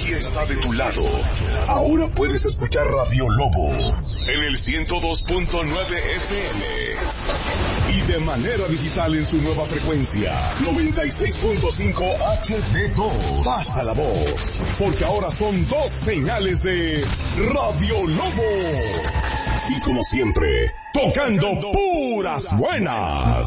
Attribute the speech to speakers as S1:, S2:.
S1: Nadie está de tu lado. Ahora puedes escuchar Radio Lobo en el 102.9 FM y de manera digital en su nueva frecuencia 96.5 HD2. Pasa la voz, porque ahora son 2 señales de Radio Lobo. Y como siempre, tocando puras buenas.